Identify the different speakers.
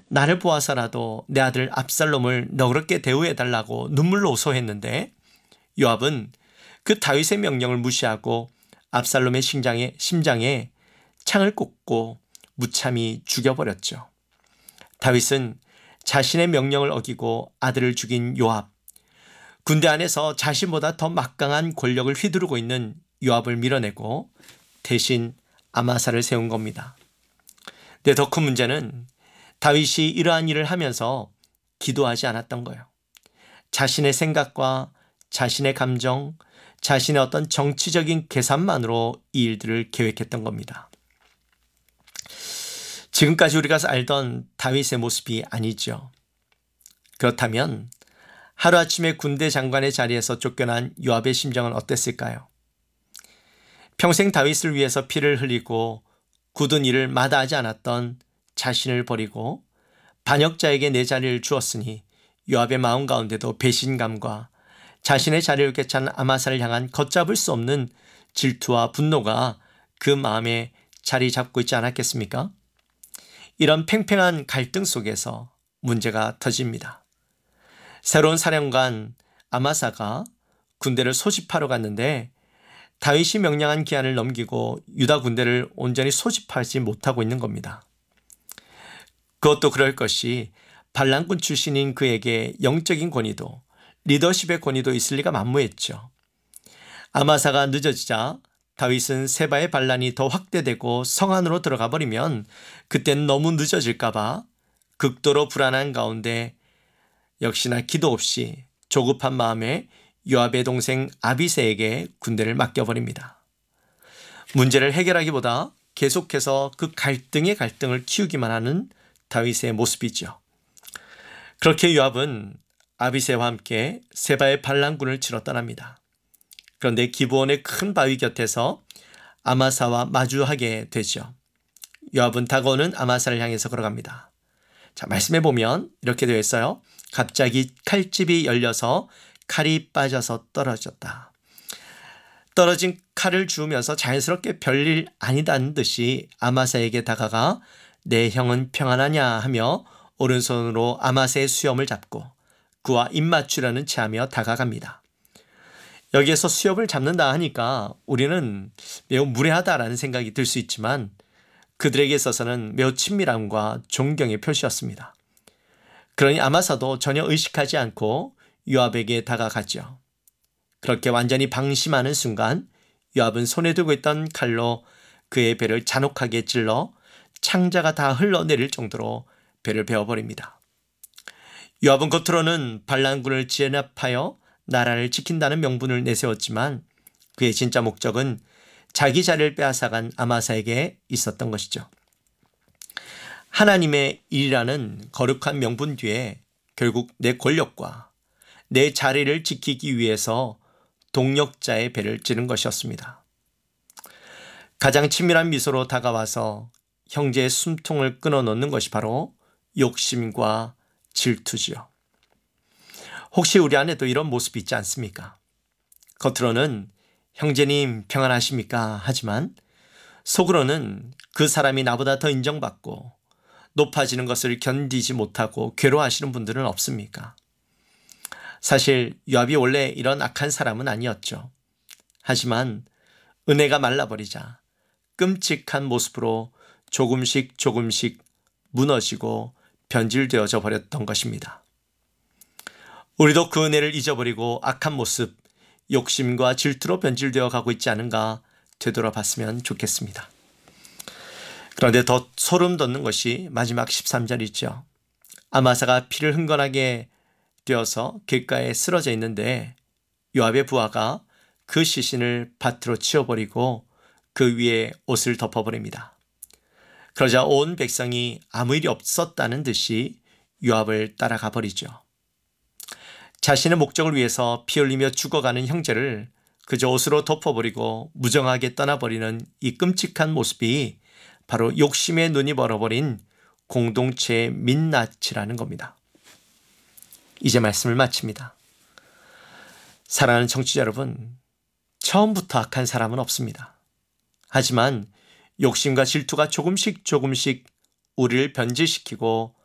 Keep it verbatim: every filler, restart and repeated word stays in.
Speaker 1: 나를 보아서라도 내 아들 압살롬을 너그럽게 대우해달라고 눈물로 호소했는데 요압은 그 다윗의 명령을 무시하고 압살롬의 심장에, 심장에 창을 꽂고 무참히 죽여버렸죠. 다윗은 자신의 명령을 어기고 아들을 죽인 요압, 군대 안에서 자신보다 더 막강한 권력을 휘두르고 있는 요압을 밀어내고 대신 아마사를 세운 겁니다. 근데 더 큰 문제는 다윗이 이러한 일을 하면서 기도하지 않았던 거예요. 자신의 생각과 자신의 감정, 자신의 어떤 정치적인 계산만으로 이 일들을 계획했던 겁니다. 지금까지 우리가 알던 다윗의 모습이 아니죠. 그렇다면 하루아침에 군대 장관의 자리에서 쫓겨난 요압의 심정은 어땠을까요? 평생 다윗을 위해서 피를 흘리고 굳은 일을 마다하지 않았던 자신을 버리고 반역자에게 내 자리를 주었으니 요압의 마음 가운데도 배신감과 자신의 자리를 꿰찬 아마사를 향한 걷잡을 수 없는 질투와 분노가 그 마음에 자리 잡고 있지 않았겠습니까? 이런 팽팽한 갈등 속에서 문제가 터집니다. 새로운 사령관 아마사가 군대를 소집하러 갔는데 다윗이 명령한 기한을 넘기고 유다 군대를 온전히 소집하지 못하고 있는 겁니다. 그것도 그럴 것이 반란군 출신인 그에게 영적인 권위도 리더십의 권위도 있을 리가 만무했죠. 아마사가 늦어지자 다윗은 세바의 반란이 더 확대되고 성 안으로 들어가 버리면 그땐 너무 늦어질까 봐 극도로 불안한 가운데 역시나 기도 없이 조급한 마음에 요압의 동생 아비새에게 군대를 맡겨버립니다. 문제를 해결하기보다 계속해서 그 갈등의 갈등을 키우기만 하는 다윗의 모습이죠. 그렇게 요압은 아비새와 함께 세바의 반란군을 치러 떠납니다. 그런데 기브온의 큰 바위 곁에서 아마사와 마주하게 되죠. 요압은 다가오는 아마사를 향해서 걸어갑니다. 자, 말씀해 보면 이렇게 되어 있어요. 갑자기 칼집이 열려서 칼이 빠져서 떨어졌다. 떨어진 칼을 주우면서 자연스럽게 별일 아니다는 듯이 아마사에게 다가가 내 형은 평안하냐 하며 오른손으로 아마사의 수염을 잡고 그와 입맞추려는 체하며 다가갑니다. 여기에서 수염을 잡는다 하니까 우리는 매우 무례하다라는 생각이 들 수 있지만 그들에게 있어서는 매우 친밀함과 존경의 표시였습니다. 그러니 아마사도 전혀 의식하지 않고 요압에게 다가갔죠. 그렇게 완전히 방심하는 순간 요압은 손에 들고 있던 칼로 그의 배를 잔혹하게 찔러 창자가 다 흘러내릴 정도로 배를 베어버립니다. 요압은 겉으로는 반란군을 진압하여 나라를 지킨다는 명분을 내세웠지만 그의 진짜 목적은 자기 자리를 빼앗아간 아마사에게 있었던 것이죠. 하나님의 일이라는 거룩한 명분 뒤에 결국 내 권력과 내 자리를 지키기 위해서 동력자의 배를 찌른 것이었습니다. 가장 친밀한 미소로 다가와서 형제의 숨통을 끊어놓는 것이 바로 욕심과 질투지요. 혹시 우리 안에도 이런 모습이 있지 않습니까? 겉으로는 형제님 평안하십니까? 하지만 속으로는 그 사람이 나보다 더 인정받고 높아지는 것을 견디지 못하고 괴로워하시는 분들은 없습니까? 사실 요압이 원래 이런 악한 사람은 아니었죠. 하지만 은혜가 말라버리자 끔찍한 모습으로 조금씩 조금씩 무너지고 변질되어져 버렸던 것입니다. 우리도 그 은혜를 잊어버리고 악한 모습, 욕심과 질투로 변질되어 가고 있지 않은가 되돌아봤으면 좋겠습니다. 그런데 더 소름 돋는 것이 마지막 십삼 절이죠. 아마사가 피를 흥건하게 되어서 길가에 쓰러져 있는데 요압의 부하가 그 시신을 밭으로 치워버리고 그 위에 옷을 덮어버립니다. 그러자 온 백성이 아무 일이 없었다는 듯이 요압을 따라가 버리죠. 자신의 목적을 위해서 피 흘리며 죽어가는 형제를 그저 옷으로 덮어버리고 무정하게 떠나버리는 이 끔찍한 모습이 바로 욕심에 눈이 멀어버린 공동체의 민낯이라는 겁니다. 이제 말씀을 마칩니다. 사랑하는 청취자 여러분, 처음부터 악한 사람은 없습니다. 하지만 욕심과 질투가 조금씩 조금씩 우리를 변질시키고